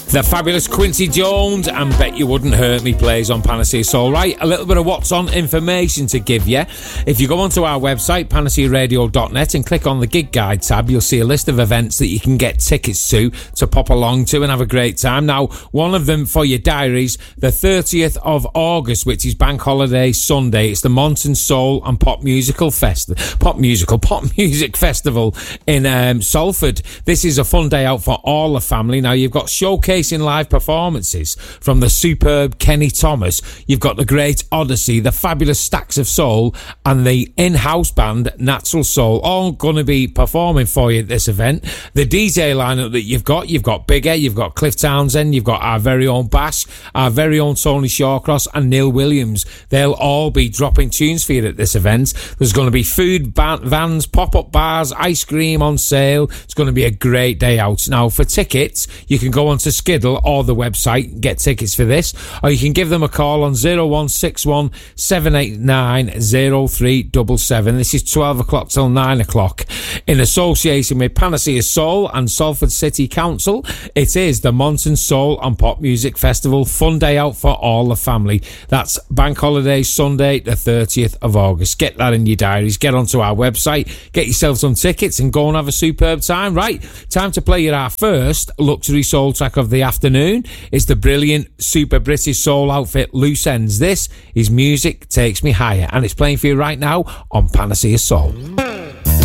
The fabulous Quincy Jones and Bet You Wouldn't Hurt Me plays on Panacea Soul. Right, a little bit of what's on information to give you. If you go onto our website, panacearadio.net, and click on the gig guide tab, you'll see a list of events that you can get tickets to pop along to and have a great time. Now, one of them for your diaries, the 30th of August, which is Bank Holiday Sunday. It's the Monson Soul and Pop Music Festival in Salford. This is a fun day out for all the family. Now, you've got showcasing live performances from the superb Kenny Thomas. You've got the Great Odyssey, the fabulous Stacks of Soul, and the in-house band Natural Soul, all going to be performing for you at this event. The DJ lineup that you've got Bigger, you've got Cliff Townsend, you've got our very own Bash, our very own Tony Shawcross, and Neil Williams. They'll all be dropping tunes for you at this event. There's going to be food vans, pop-up bars, ice cream on sale. It's going to be a great day out. Now, for tickets, you can go onto Skiddle or the website, get tickets for this, or you can give them a call on 0161 789 0377. This is 12 o'clock till 9 o'clock. In association with Panacea Soul and Salford City Council, it is the Monson Soul and Pop Music Festival. Fun day out for all the family. That's Bank Holiday Sunday, the 30th of August. Get that in your diaries. Get onto our website, get yourself some tickets and go and have a superb time. Right, time to play you our first luxury soul track of the afternoon. It's the brilliant super British soul outfit Loose Ends. This is Music Takes Me Higher, and it's playing for you right now on Panacea Soul.